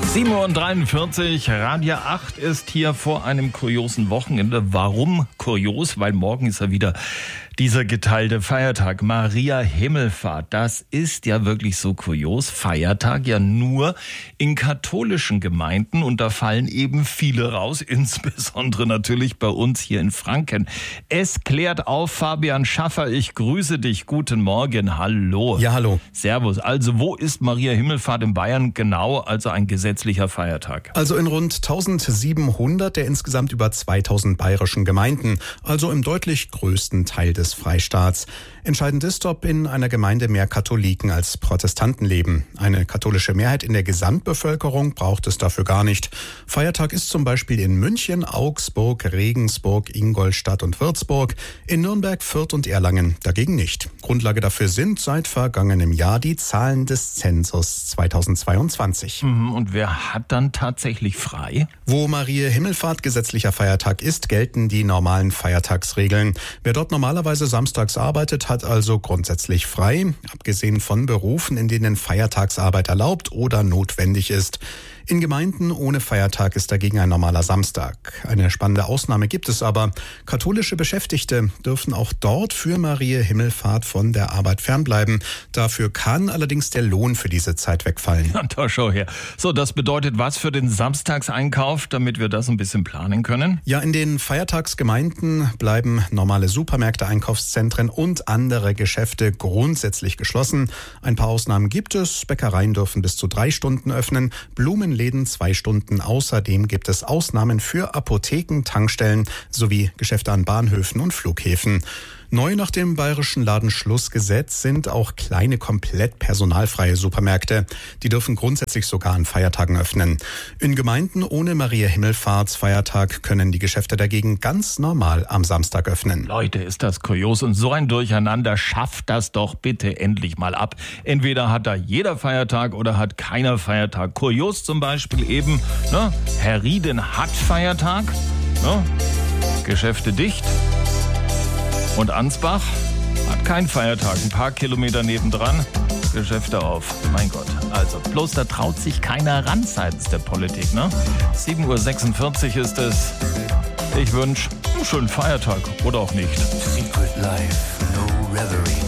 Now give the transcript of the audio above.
7:43 Uhr, Radio 8 ist hier vor einem kuriosen Wochenende. Warum kurios? Weil morgen ist ja wieder dieser geteilte Feiertag, Maria Himmelfahrt. Das ist ja wirklich so kurios. Feiertag ja nur in katholischen Gemeinden und da fallen eben viele raus, insbesondere natürlich bei uns hier in Franken. Es klärt auf, Fabian Schaffer, ich grüße dich. Guten Morgen, hallo. Ja, hallo. Servus. Also wo ist Maria Himmelfahrt in Bayern genau, also ein gesetzlicher Feiertag? Also in rund 1700 der insgesamt über 2000 bayerischen Gemeinden, also im deutlich größten Teil des Freistaats. Entscheidend ist, ob in einer Gemeinde mehr Katholiken als Protestanten leben. Eine katholische Mehrheit in der Gesamtbevölkerung braucht es dafür gar nicht. Feiertag ist zum Beispiel in München, Augsburg, Regensburg, Ingolstadt und Würzburg, in Nürnberg, Fürth und Erlangen dagegen nicht. Grundlage dafür sind seit vergangenem Jahr die Zahlen des Zensus 2022. Und wer hat dann tatsächlich frei? Wo Maria Himmelfahrt gesetzlicher Feiertag ist, gelten die normalen Feiertagsregeln. Wer dort normalerweise samstags arbeitet, hat also grundsätzlich frei, abgesehen von Berufen, in denen Feiertagsarbeit erlaubt oder notwendig ist. In Gemeinden ohne Feiertag ist dagegen ein normaler Samstag. Eine spannende Ausnahme gibt es aber. Katholische Beschäftigte dürfen auch dort für Maria Himmelfahrt von der Arbeit fernbleiben. Dafür kann allerdings der Lohn für diese Zeit wegfallen. Ja, da schau her. So, das bedeutet was für den Samstagseinkauf, damit wir das ein bisschen planen können? Ja, in den Feiertagsgemeinden bleiben normale Supermärkte, Einkaufszentren und andere Geschäfte grundsätzlich geschlossen. Ein paar Ausnahmen gibt es. Bäckereien dürfen bis zu 3 Stunden öffnen, Blumenläden 2 Stunden. Außerdem gibt es Ausnahmen für Apotheken, Tankstellen sowie Geschäfte an Bahnhöfen und Flughäfen. Neu nach dem bayerischen Ladenschlussgesetz sind auch kleine, komplett personalfreie Supermärkte. Die dürfen grundsätzlich sogar an Feiertagen öffnen. In Gemeinden ohne Maria Himmelfahrtsfeiertag können die Geschäfte dagegen ganz normal am Samstag öffnen. Leute, ist das kurios und so ein Durcheinander. Schafft das doch bitte endlich mal ab. Entweder hat da jeder Feiertag oder hat keiner Feiertag. Kurios zum Beispiel eben, Herr Rieden hat Feiertag, Geschäfte dicht. Und Ansbach hat keinen Feiertag, ein paar Kilometer nebendran, Geschäfte auf. Mein Gott, also bloß da traut sich keiner ran seitens der Politik, 7:46 Uhr ist es. Ich wünsche einen schönen Feiertag oder auch nicht. Secret life, no reverie.